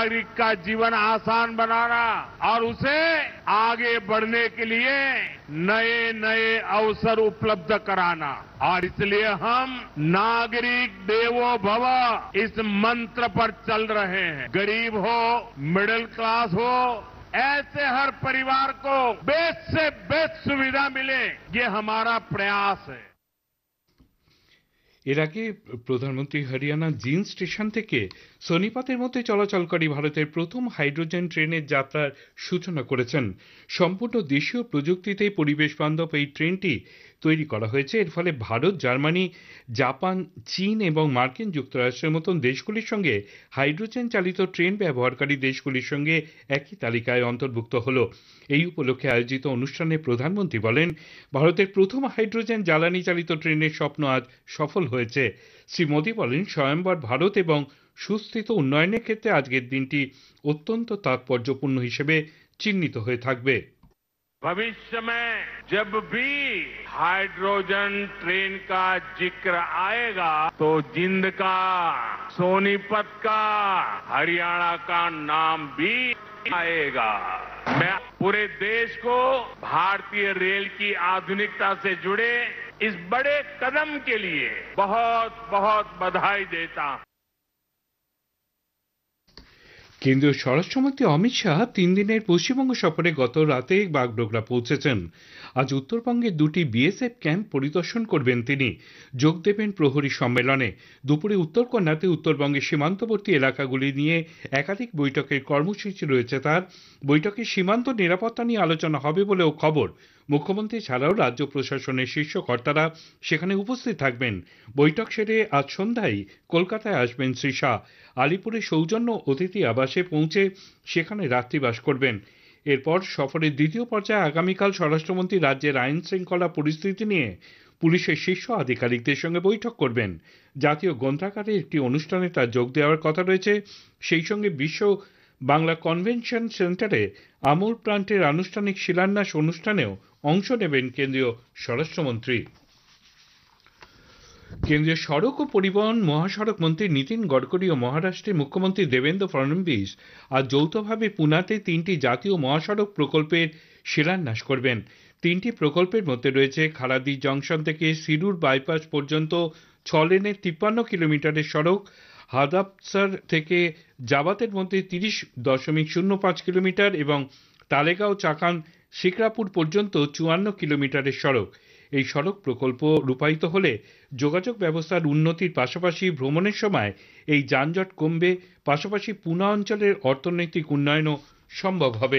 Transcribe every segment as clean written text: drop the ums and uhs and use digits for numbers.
नागरिक का जीवन आसान बनाना और उसे आगे बढ़ने के लिए नए नए अवसर उपलब्ध कराना। और इसलिए हम नागरिक देवो भव इस मंत्र पर चल रहे हैं। गरीब हो, मिडिल क्लास हो, ऐसे हर परिवार को बेस्ट से बेस्ट सुविधा मिले, ये हमारा प्रयास है। এর আগে প্রধানমন্ত্রী হরিয়ানা জিন স্টেশন থেকে সোনিপতের মধ্যে চলাচলকারী ভারতের প্রথম হাইড্রোজেন ট্রেনের যাত্রার সূচনা করেছেন। সম্পূর্ণ দেশীয় প্রযুক্তিতে পরিবেশ বান্ধব এই ট্রেনটি তৈরি করা হয়েছে। এর ফলে ভারত, জার্মানি, জাপান, চীন এবং মার্কিন যুক্তরাষ্ট্রের মতন দেশগুলির সঙ্গে হাইড্রোজেন চালিত ট্রেন ব্যবহারকারী দেশগুলির সঙ্গে একই তালিকায় অন্তর্ভুক্ত হল। এই উপলক্ষে আয়োজিত অনুষ্ঠানে প্রধানমন্ত্রী বলেন, ভারতের প্রথম হাইড্রোজেন জ্বালানি চালিত ট্রেনের স্বপ্ন আজ সফল হয়েছে। শ্রী মোদী বলেন, স্বয়ম্বর ভারত এবং সুস্থিত উন্নয়নের ক্ষেত্রে আজকের দিনটি অত্যন্ত তাৎপর্যপূর্ণ হিসেবে চিহ্নিত হয়ে থাকবে। भविष्य में जब भी हाइड्रोजन ट्रेन का जिक्र आएगा तो जिंद का, सोनीपत का, हरियाणा का नाम भी आएगा। मैं पूरे देश को भारतीय रेल की आधुनिकता से जुड़े इस बड़े कदम के लिए बहुत बहुत बधाई देता हूं। কেন্দ্রীয় স্বরাষ্ট্রমন্ত্রী অমিত শাহ 3 দিনের পশ্চিমবঙ্গ সফরে গত রাতে বাগডোগরা পৌঁছেছেন। আজ উত্তরবঙ্গের 2টি বিএসএফ ক্যাম্প পরিদর্শন করবেন তিনি। যোগ দেবেন প্রহরী সম্মেলনে। দুপুরে উত্তরকন্যাতে উত্তরবঙ্গের সীমান্তবর্তী এলাকাগুলি নিয়ে একাধিক বৈঠকের কর্মসূচি রয়েছে তার। বৈঠকে সীমান্ত নিরাপত্তা নিয়ে আলোচনা হবে বলেও খবর। মুখ্যমন্ত্রী ছাড়াও রাজ্য প্রশাসনের শীর্ষ কর্তারা সেখানে উপস্থিত থাকবেন। বৈঠক সেরে আজ সন্ধ্যায় কলকাতায় আসবেন শ্রী শাহ। আলিপুরে সৌজন্য অতিথি আবাসে পৌঁছে সেখানে রাত্রিবাস করবেন। এরপর সফরের দ্বিতীয় পর্যায়ে আগামীকাল স্বরাষ্ট্রমন্ত্রী রাজ্যের আইন শৃঙ্খলা পরিস্থিতি নিয়ে পুলিশের শীর্ষ আধিকারিকদের সঙ্গে বৈঠক করবেন। জাতীয় গ্রন্থাগারে একটি অনুষ্ঠানে তার যোগ দেওয়ার কথা রয়েছে। সেই সঙ্গে বিশ্ব বাংলা কনভেনশন সেন্টারে আমূল প্লান্টের আনুষ্ঠানিক শিলান্যাস অনুষ্ঠানেও অংশ নেবেন কেন্দ্রীয় স্বরাষ্ট্রমন্ত্রী। কেন্দ্রীয় সড়ক ও পরিবহন মহাসড়ক মন্ত্রী নীতিন গডকরি ও মহারাষ্ট্রের মুখ্যমন্ত্রী দেবেন্দ্র ফডনবিস আজ যৌথভাবে পুনাতে 3টি জাতীয় মহাসড়ক প্রকল্পের শিলান্যাস করবেন। 3টি প্রকল্পের মধ্যে রয়েছে খারাদি জংশন থেকে সিরুর বাইপাস পর্যন্ত 6 লেনের 53 কিলোমিটারের সড়ক, হাদাপসার থেকে জাবাতের মধ্যে 30.05 কিলোমিটার এবং তালেগাঁও চাকান শিকরাপুর পর্যন্ত 54 কিলোমিটারের সড়ক। এই সড়ক প্রকল্প রূপায়িত হলে যোগাযোগ ব্যবস্থার উন্নতির পাশাপাশি ভ্রমণের সময় এই যানজট কমবে, পাশাপাশি পুনা অঞ্চলের অর্থনৈতিক উন্নয়নও সম্ভব হবে।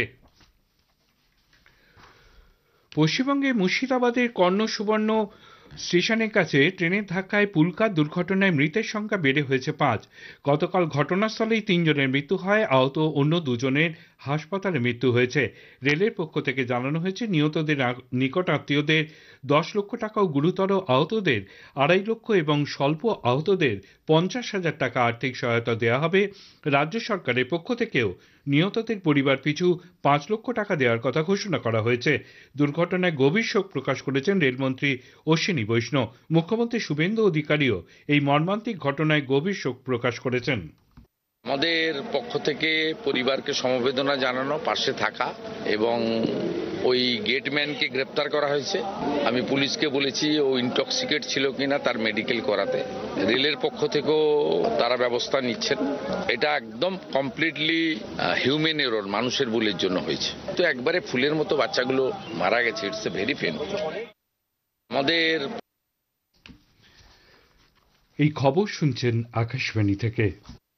পশ্চিমবঙ্গের মুর্শিদাবাদের কর্ণ সুবর্ণ স্টেশনের কাছে ট্রেনের ধাক্কায় পুলকার দুর্ঘটনায় মৃতের সংখ্যা বেড়ে হয়েছে 5। গতকাল ঘটনাস্থলেই 3 জনের মৃত্যু হয়, আহত অন্য 2 জনের হাসপাতালে মৃত্যু হয়েছে। রেলের পক্ষ থেকে জানানো হয়েছে, নিহতদের নিকট আত্মীয়দের 10 লক্ষ টাকা ও গুরুতর আহতদের 2.5 লক্ষ এবং স্বল্প আহতদের 50,000 টাকা আর্থিক সহায়তা দেওয়া হবে। রাজ্য সরকারের পক্ষ থেকেও নিহতদের পরিবার পিছু 5 লক্ষ টাকা দেওয়ার কথা ঘোষণা করা হয়েছে। দুর্ঘটনায় গভীর শোক প্রকাশ করেছেন রেলমন্ত্রী অশ্বিনী বৈষ্ণব। মুখ্যমন্ত্রী শুভেন্দু অধিকারীও এই মর্মান্তিক ঘটনায় গভীর শোক প্রকাশ করেছেন। আমাদের পক্ষ থেকে পরিবারকে সমবেদনা জানানো, পাশে থাকা এবং ওই গেটম্যানকে গ্রেপ্তার করা হয়েছে। আমি পুলিশকে বলেছি ও ইনটক্সিকেট ছিল কিনা তার মেডিকেল করাতে। রেলের পক্ষ থেকেও তারা ব্যবস্থা নিচ্ছেন। এটা একদম কমপ্লিটলি হিউম্যান এরর, মানুষের ভুলের জন্য হয়েছে। তো একবারে ফুলের মতো বাচ্চাগুলো মারা গেছে। It's a very painful. আমাদের এই খবর শুনছেন আকাশবাণী থেকে।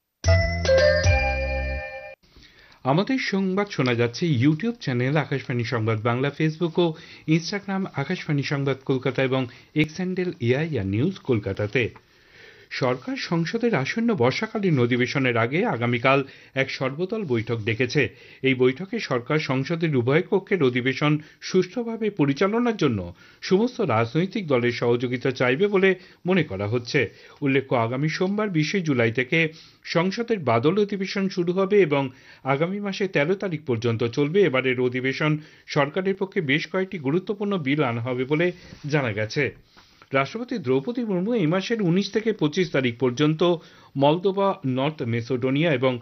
আমাদের সংবাদ শোনা যাচ্ছে ইউটিউব চ্যানেল আকাশবাণী সংবাদ বাংলা, ফেসবুক ও ইনস্টাগ্রাম আকাশবাণী সংবাদ কলকাতা এবং এক্স হ্যান্ডেল এআইআর নিউজ কলকাতাতে। সরকার সংসদের আসন্ন বর্ষাকালীন অধিবেশনের আগে আগামীকাল এক সর্বদল বৈঠক ডেকেছে। এই বৈঠকে সরকার সংসদের উভয় কক্ষের অধিবেশন সুষ্ঠুভাবে পরিচালনার জন্য সমস্ত রাজনৈতিক দলের সহযোগিতা চাইবে বলে মনে করা হচ্ছে। উল্লেখ্য, আগামী সোমবার 20 জুলাই থেকে সংসদের বাদল অধিবেশন শুরু হবে এবং আগামী মাসে 13 তারিখ পর্যন্ত চলবে। এবারের অধিবেশন সরকারের পক্ষে বেশ কয়েকটি গুরুত্বপূর্ণ বিল আনা হবে বলে জানা গেছে। রাষ্ট্রপতি দ্রৌপদী মুর্মু এই মাসের 19 থেকে 25 তারিখ পর্যন্ত মলদোভা, নর্থ মেসিডোনিয়া এবং